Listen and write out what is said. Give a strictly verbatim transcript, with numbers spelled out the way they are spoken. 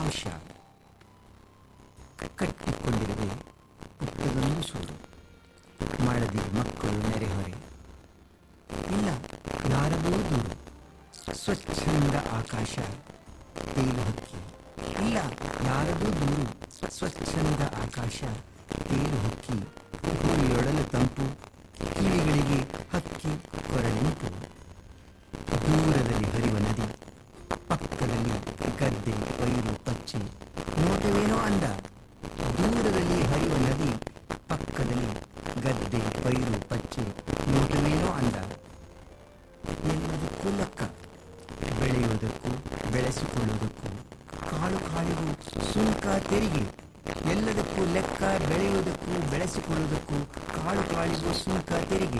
ಫಲಿತಾಂಶ. ಕಟ್ಟಿಕೊಂಡಿರುವೆ ಪುಟ್ಟದೊಂದು ಸೂರು, ಮಾಡದಿ ಮಕ್ಕಳು ನೆರೆಹೊರೆ. ಇಲ್ಲ ಯಾರದೋ ದೂರು, ಸ್ವಚ್ಛಂದ ಆಕಾಶ ತೇಲು ಹಕ್ಕಿ. ಇಲ್ಲ ಯಾರದೋ ದೂರು, ಸ್ವಚ್ಛಂದ ಆಕಾಶ ತೇಲು ಹಕ್ಕಿ. ಹೂವಿಯೊಡಲು ತಂಪು, ಕಿವಿಗಳಿಗೆ ಹಕ್ಕಿ ಕೊರಳಿಂಪು. ದೂರದಲ್ಲಿ ಹರಿವ ನದಿ, ಪಕ್ಕದಲ್ಲಿ ಗದ್ದೆ ಪೈರು ಪಚ್ಚೆ, ನೋಟವೇನೋ ಅಂದ. ದೂರದಲ್ಲಿ ಹರಿವ ನದಿ, ಪಕ್ಕದಲ್ಲಿ ಗದ್ದೆ ಪೈರು ಪಚ್ಚೆ, ನೋಟವೇನೋ ಅಂದ. ಎಲ್ಲದಕ್ಕೂ ಲೆಕ್ಕ, ಬೆಳೆಯುವುದಕ್ಕೂ ಬೆಳೆಸಿಕೊಳ್ಳುವುದಕ್ಕೂ ಕಾಳು ಕಾಳಿಗೂ ಸುಂಕ ತೆರಿಗೆ. ಎಲ್ಲದಕ್ಕೂ ಲೆಕ್ಕ, ಬೆಳೆಯುವುದಕ್ಕೂ ಬೆಳೆಸಿಕೊಳ್ಳುವುದಕ್ಕೂ ಕಾಳು ಕಾಳಿಗೂ ಸುಂಕ ತೆರಿಗೆ.